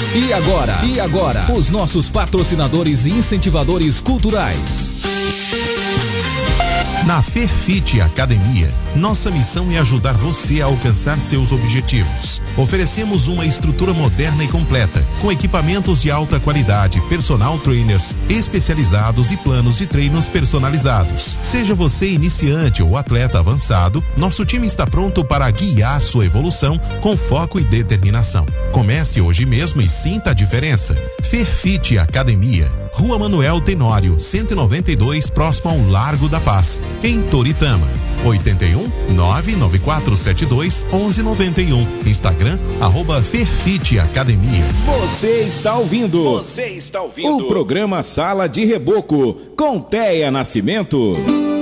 E agora, os nossos patrocinadores e incentivadores culturais. Na Fairfit Academia, nossa missão é ajudar você a alcançar seus objetivos. Oferecemos uma estrutura moderna e completa, com equipamentos de alta qualidade, personal trainers especializados e planos de treinos personalizados. Seja você iniciante ou atleta avançado, nosso time está pronto para guiar sua evolução com foco e determinação. Comece hoje mesmo e sinta a diferença. Fairfit Academia, Rua Manuel Tenório, 192, próximo ao Largo da Paz, em Toritama. 81 99472 1191. Instagram @Fairfit Academia. Você está ouvindo o programa Sala de Reboco com Teia Nascimento.